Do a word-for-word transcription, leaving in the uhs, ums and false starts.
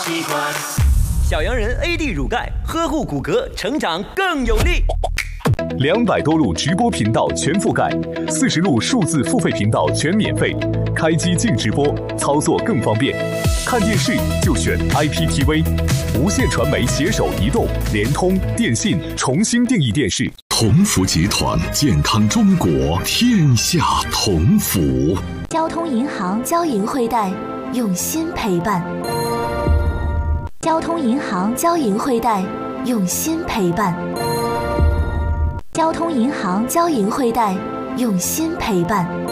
习惯。 小洋人 A D 乳钙，呵护骨骼，成长更有力。 两百多路直播频道全覆盖，四十路数字付费频道全免费，开机净直播，操作更方便。看电视就选 I P T V， 无线传媒携手移动、联通、电信重新定义电视。 同福集团，健康中国，天下同福。 交通银行交银汇贷，用心陪伴。交通银行交银汇贷，用心陪伴。交通银行交银汇贷，用心陪伴。